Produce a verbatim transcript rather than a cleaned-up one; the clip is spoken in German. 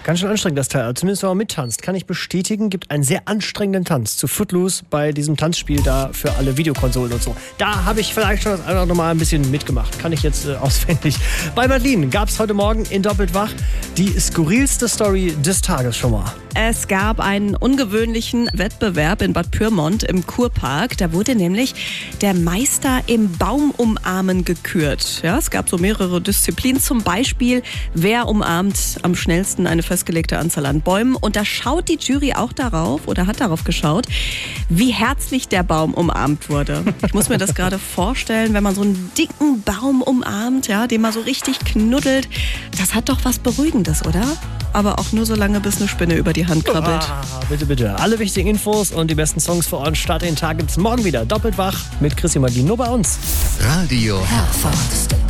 Ganz schön anstrengend, das Teil. Zumindest wenn man mittanzt. Kann ich bestätigen, gibt einen sehr anstrengenden Tanz zu Footloose bei diesem Tanzspiel da für alle Videokonsolen und so. Da habe ich vielleicht schon das eine oder andere Mal ein bisschen mitgemacht. Kann ich jetzt äh, auswendig. Bei Madeline gab es heute Morgen in Doppelt wach die skurrilste Story des Tages schon mal. Es gab einen ungewöhnlichen Wettbewerb in Bad Pyrmont im Kurpark. Da wurde nämlich der Meister im Baumumarmen gekürt. Ja, es gab so mehrere Disziplinen. Zum Beispiel, wer umarmt am schnellsten eine festgelegte Anzahl an Bäumen. Und da schaut die Jury auch darauf oder hat darauf geschaut, wie herzlich der Baum umarmt wurde. Ich muss mir das gerade vorstellen, wenn man so einen dicken Baum umarmt, ja, den man so richtig knuddelt. Das hat doch was Beruhigendes, oder? Aber auch nur so lange, bis eine Spinne über die Hand krabbelt. Ah, bitte, bitte. Alle wichtigen Infos und die besten Songs für euren Start in den Tag gibt's morgen wieder. Doppelt wach mit Chrissy Magie nur bei uns. Radio Herford.